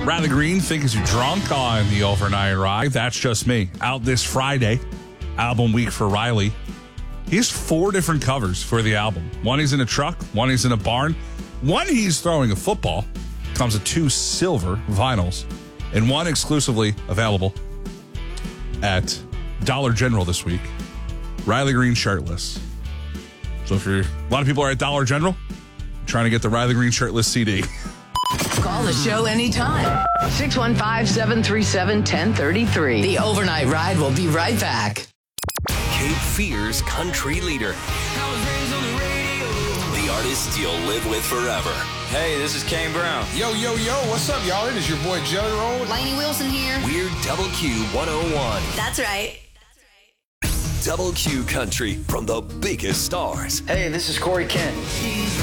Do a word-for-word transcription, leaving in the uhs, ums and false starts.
Riley Green thinks you're drunk on the overnight ride. That's just me. Out this Friday, album week for Riley. He has four different covers for the album. One he's in a truck, one he's in a barn, one he's throwing a football. Comes with two silver vinyls, and one exclusively available at Dollar General this week. Riley Green shirtless. So if you're, a lot of people are at Dollar General trying to get the Riley Green shirtless C D. Call the show anytime. six one five, seven three seven, one zero three three. The Overnight Ride will be right back. Cape Fear's country leader. The artist you'll live with forever. Hey, this is Kane Brown. Yo, yo, yo, what's up, y'all? It is your boy, Jelly Roll. Lainey Wilson here. We're Double Q one oh one. That's right. Double Q Country from the biggest stars. Hey, this is Corey Kent.